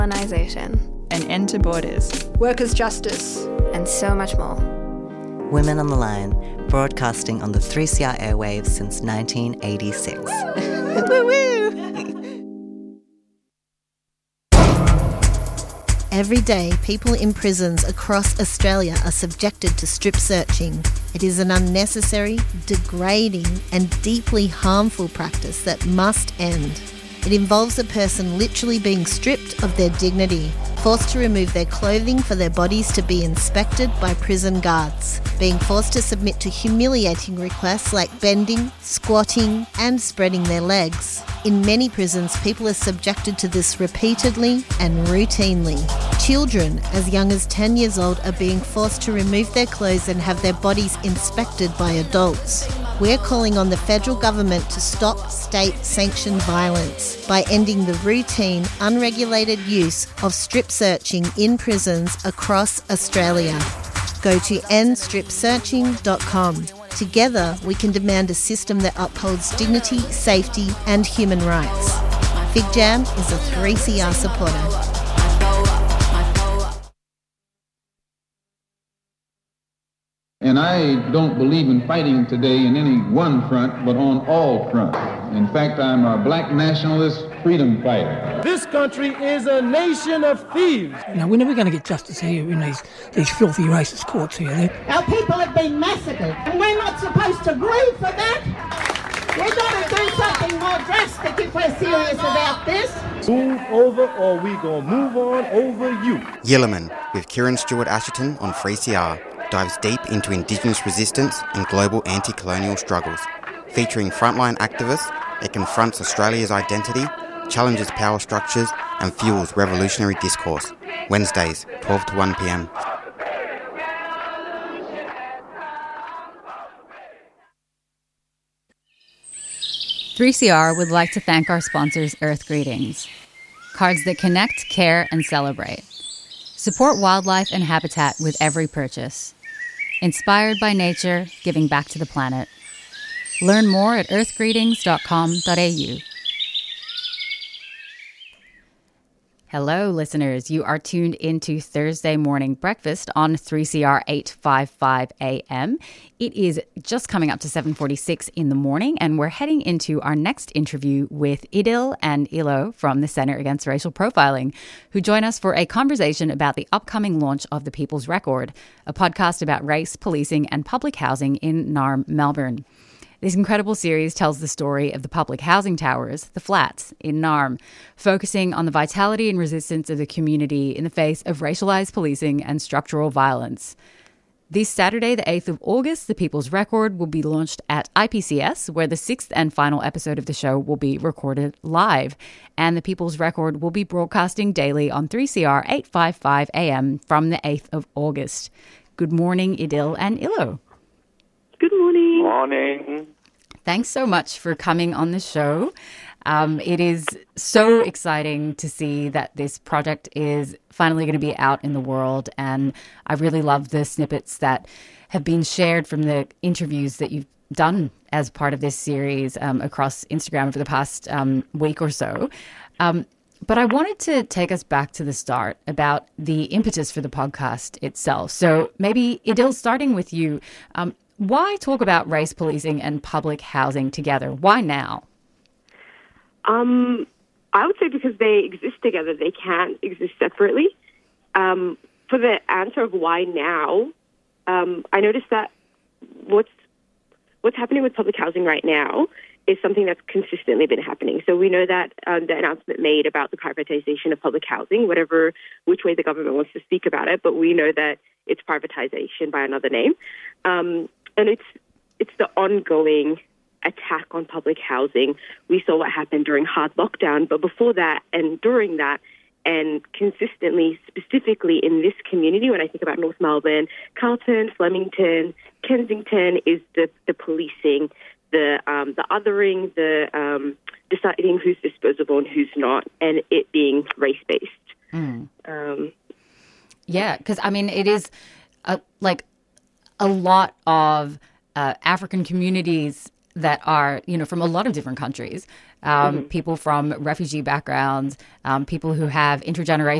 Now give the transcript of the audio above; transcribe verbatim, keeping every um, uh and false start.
Colonization. An end to borders. Workers' justice. And so much more. Women on the Line, broadcasting on the three C R airwaves since nineteen eighty-six. Woo-woo! Every day, people in prisons across Australia are subjected to strip searching. It is an unnecessary, degrading and deeply harmful practice that must end. It involves a person literally being stripped of their dignity, forced to remove their clothing for their bodies to be inspected by prison guards, being forced to submit to humiliating requests like bending, squatting and spreading their legs. In many prisons, people are subjected to this repeatedly and routinely. Children as young as ten years old are being forced to remove their clothes and have their bodies inspected by adults. We're calling on the federal government to stop state-sanctioned violence by ending the routine, unregulated use of strip searching in prisons across Australia. Go to end strip searching dot com. Together, we can demand a system that upholds dignity, safety and human rights. Fig Jam is a three C R supporter. And I don't believe in fighting today in any one front, but on all fronts. In fact, I'm a black nationalist freedom fighter. This country is a nation of thieves. No, we're never going to get justice here in these, these filthy racist courts here. They're... Our people have been massacred, and we're not supposed to grieve for that. We've got to do something more drastic if we're serious about this. Move over or we gonna move on over you. Yilliman with Kieran Stewart Asherton on three C R dives deep into Indigenous resistance and global anti-colonial struggles. Featuring frontline activists, it confronts Australia's identity, challenges power structures and fuels revolutionary discourse. Wednesdays, twelve to one p.m. three C R would like to thank our sponsors, Earth Greetings. Cards that connect, care, and celebrate. Support wildlife and habitat with every purchase. Inspired by nature, giving back to the planet. Learn more at earth greetings dot com dot a u. Hello, listeners. You are tuned into Thursday Morning Breakfast on three C R eight fifty-five A M. It is just coming up to seven forty-six in the morning, and we're heading into our next interview with Idil and Ilo from the Centre Against Racial Profiling, who join us for a conversation about the upcoming launch of The People's Record, a podcast about race, policing, and public housing in Narm, Melbourne. This incredible series tells the story of the public housing towers, the flats, in Narm, focusing on the vitality and resistance of the community in the face of racialised policing and structural violence. This Saturday, the eighth of August, The People's Record will be launched at I P C S, where the sixth and final episode of the show will be recorded live. And The People's Record will be broadcasting daily on three C R eight fifty-five A M from the eighth of August. Good morning, Idil and Ilo. Good morning. Morning. Thanks so much for coming on the show. Um, it is so exciting to see that this project is finally going to be out in the world. And I really love the snippets that have been shared from the interviews that you've done as part of this series um, across Instagram over the past um, week or so. Um, but I wanted to take us back to the start about the impetus for the podcast itself. So maybe, Idil, starting with you, um, why talk about race policing and public housing together? Why now? Um, I would say because they exist together. They can't exist separately. Um, for the answer of why now, um, I noticed that what's what's happening with public housing right now is something that's consistently been happening. So we know that um, the announcement made about the privatization of public housing, whatever, which way the government wants to speak about it, but we know that it's privatization by another name. Um, and it's it's the ongoing attack on public housing. We saw what happened during hard lockdown, but before that and during that, and consistently, specifically in this community, when I think about North Melbourne, Carlton, Flemington, Kensington, is the, the policing, the um, the othering, the um, deciding who's disposable and who's not, and it being race-based. Mm. Um, yeah, because, I mean, it is a, like a lot of uh, African communities that are, you know, from a lot of different countries um, mm-hmm. people from refugee backgrounds, um, people who have intergenerational